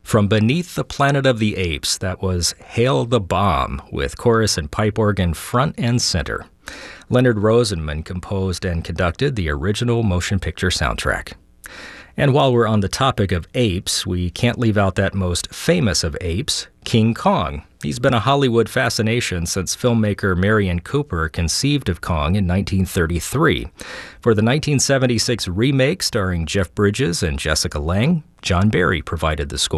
From Beneath the Planet of the Apes, that was Hail the Bomb, with chorus and pipe organ front and center. Leonard Rosenman composed and conducted the original motion picture soundtrack. And while we're on the topic of apes, we can't leave out that most famous of apes, King Kong. He's been a Hollywood fascination since filmmaker Merian Cooper conceived of Kong in 1933. For the 1976 remake starring Jeff Bridges and Jessica Lange, John Barry provided the score.